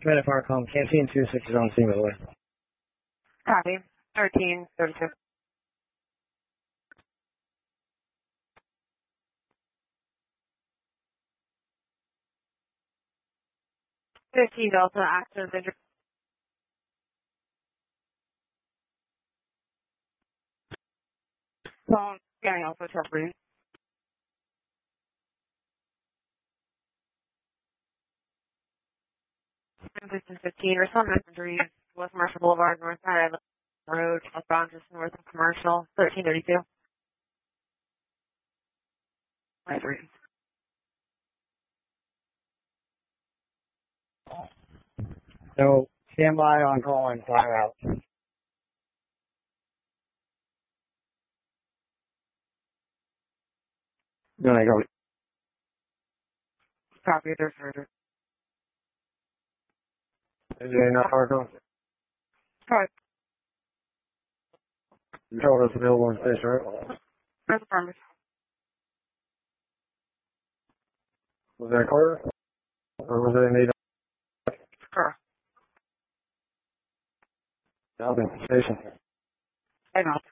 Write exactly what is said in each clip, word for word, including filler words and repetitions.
Commander Farcom, Canteen two six is on scene, by the way. Copy. thirteen thirty-two. fifteen Delta, active injury. Phone, scanning Alpha twelve three. Distance fifteen, respond to injury, West Marshall Boulevard, North Side Road, southbound just north of Commercial, thirteen thirty-two. three. So, stand by on call and fire out. Then I go. Copy, there's further. Is there enough Farcom? Copy. You told us available in space, right? That's affirmative. Was that a quarter? Or was it an eight? Correct. Down in the station. I know.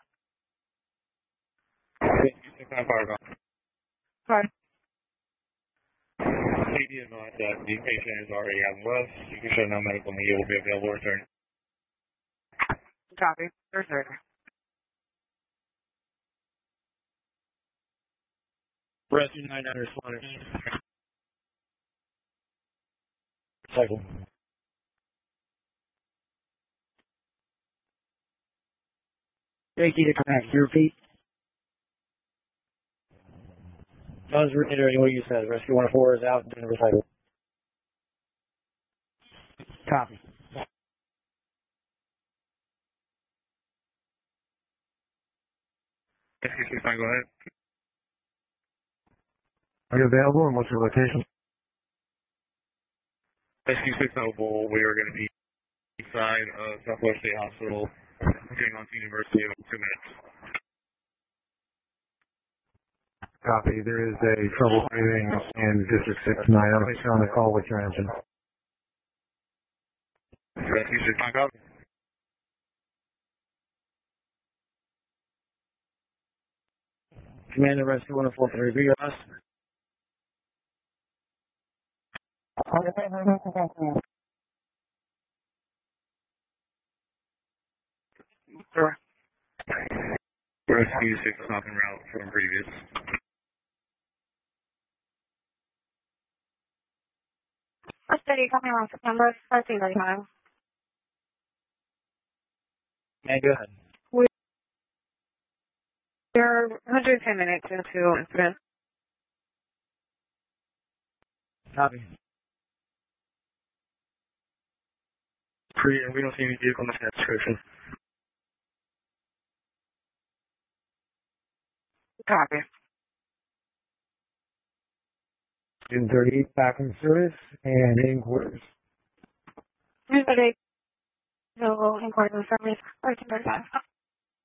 Farcom. Sorry. C D advised that the patient is already out west. You can show no medical need will be available to return. Copy. There's further. Rescue nine hundred responders. Cycle. Jakey to connect. You repeat. I was reiterating what you said. Rescue one oh four is out and recycle. Copy. Rescue six nine, go ahead. Are you available and what's your location? Rescue six Noble, we are going to be inside of Southwest State Hospital, getting on to University in two minutes. Copy. There is a trouble breathing in District six nine. I'll place you on the call with your engine. Rescue six nine, copy. Commander Rescue one oh four, can you repeat us? Sure. Rescue six is not en route from previous. Steady, coming on September, thirteen thirty-five. Yeah, go ahead. We're one hundred ten minutes into incident. Copy. We don't see any vehicle in the description. Copy. June thirty-eighth, back in service and in quarters. June thirty-eighth, available in quarters service, thirteen thirty-five.